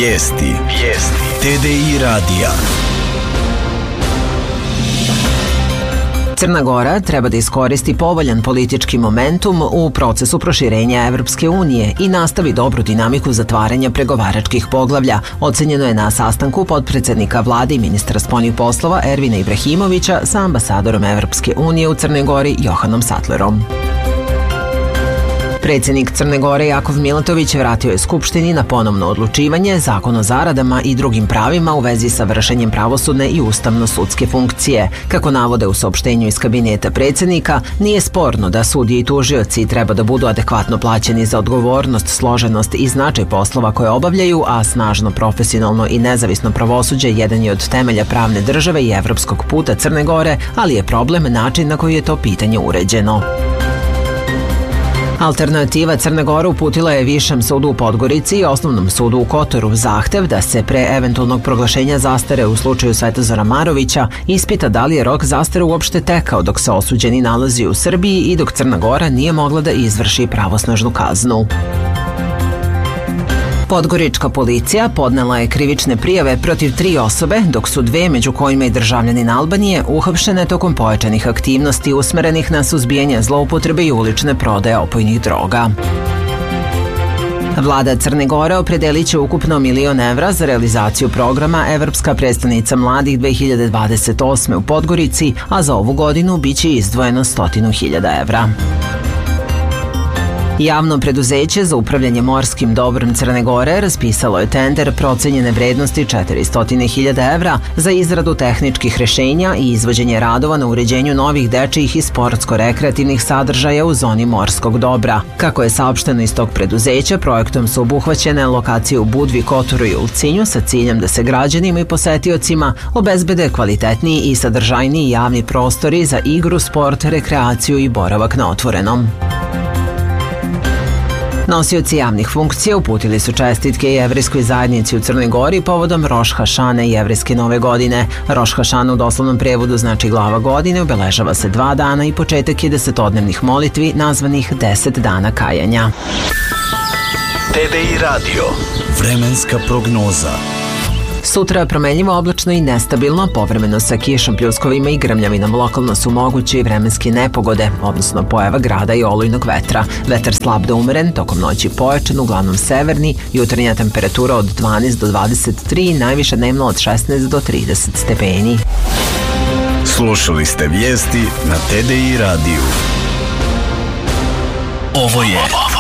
Vijesti. TDI radija. Crna Gora treba da iskoristi povoljan politički momentum u procesu proširenja Evropske unije i nastavi dobru dinamiku zatvaranja pregovaračkih poglavlja, ocenjeno je na sastanku potpredsednika vlade i ministra spoljnih poslova Ervina Ibrahimovića sa ambasadorom Evropske unije u Crnoj Gori Johanom Sattlerom. Predsjednik Crne Gore Jakov Milatović vratio je Skupštini na ponovno odlučivanje Zakon o zaradama i drugim pravima u vezi sa vršenjem pravosudne i ustavno-sudske funkcije. Kako navode u saopštenju iz kabineta predsjednika, nije sporno da sudije i tužioci treba da budu adekvatno plaćeni za odgovornost, složenost i značaj poslova koje obavljaju, a snažno, profesionalno i nezavisno pravosuđe jedan je od temelja pravne države i evropskog puta Crne Gore, ali je problem način na koji je to pitanje uređeno. Alternativa Crne Gore uputila je Višem sudu u Podgorici i Osnovnom sudu u Kotoru zahtev da se pre eventualnog proglašenja zastare u slučaju Svetozara Marovića ispita da li je rok zastare uopšte tekao dok se osuđeni nalazi u Srbiji i dok Crna Gora nije mogla da izvrši pravosnažnu kaznu. Podgorička policija podnela je krivične prijave protiv 3 osobe, dok su 2, među kojima i državljanin Albanije, uhapšene tokom pojačanih aktivnosti usmerenih na suzbijanje zloupotrebe i ulične prodaje opojnih droga. Vlada Crne Gore opredelit će ukupno 1 milion evra za realizaciju programa Evropska predstavnica mladih 2028. u Podgorici, a za ovu godinu biće izdvojeno 100.000 evra. Javno preduzeće za upravljanje morskim dobrom Crne Gore raspisalo je tender procenjene vrednosti 400.000 evra za izradu tehničkih rešenja i izvođenje radova na uređenju novih dečijih i sportsko-rekreativnih sadržaja u zoni morskog dobra. Kako je saopšteno iz tog preduzeća, projektom su obuhvaćene lokacije u Budvi, Kotoru i Ulcinju sa ciljem da se građanima i posetiocima obezbede kvalitetniji i sadržajniji javni prostori za igru, sport, rekreaciju i boravak na otvorenom. Nosioci javnih funkcija uputili su čestitke jevrejskoj zajednici u Crnoj Gori povodom Roš Hašane, jevrejske nove godine. Roš Hašana u doslovnom prevodu znači glava godine, obeležava se 2 dana i početak je 10-dnevnih molitvi nazvanih 10 dana kajanja. TDI radio. Vremenska prognoza. Sutra je promenljivo, oblačno i nestabilno, povremeno sa kišom, pljuskovima i grmljavinom. Lokalno su moguće i vremenske nepogode, odnosno pojava grada i olujnog vetra. Vetar slab do umeren, tokom noći pojačan, uglavnom severni, jutarnja temperatura od 12 do 23, najviša dnevno od 16 do 30 stepeni. Slušali ste vijesti na TDI radiju. Ovo je